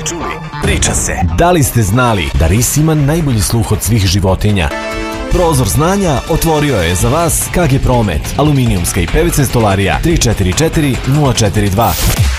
čuli, priča se. Da li ste znali da ris ima najbolji sluh od svih životinja? Prozor znanja otvorio je za vas KG Promet, aluminijumska i PVC stolarija 344 042.